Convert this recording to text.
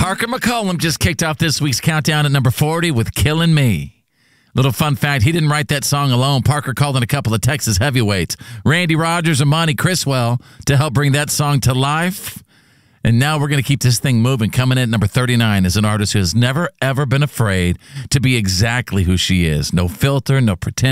Parker McCollum just kicked off this week's countdown at number 40 with Killing Me. Little fun fact, he didn't write that song alone. Parker called in a couple of Texas heavyweights, Randy Rogers and Monty Criswell, to help bring that song to life. And now we're going to keep this thing moving. Coming in at number 39 is an artist who has never, ever been afraid to be exactly who she is. No filter, no pretend.